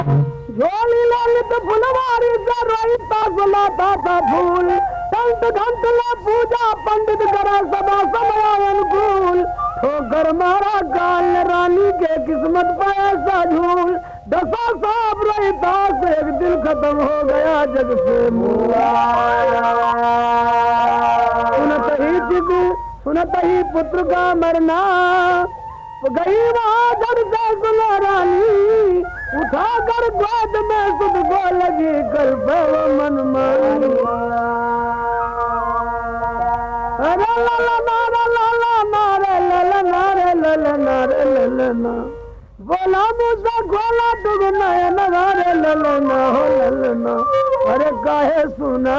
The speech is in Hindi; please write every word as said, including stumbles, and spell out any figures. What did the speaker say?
झोली ललित फुलवारी से रोहिता सुलाता था फूल टंट घंट ले पूजा पंडित करा सदा समय अनुकूल ठोकर मारा काल रानी के किस्मत पर ऐसा झूल दशा साहब रहता से एक दिन खत्म हो गया जग से मुआ सुनत ही चित सुनत ही पुत्र का मरना गई वहां जब से सुना रानी उठा कर गोद में सुध को लगी कल मन मानी अरे लाला नारे लाला नारे लाला नारे लाला नारे लाला बोला मुझसे खोला तुम नयन नारे लाला ना हो लाला अरे काहे सुना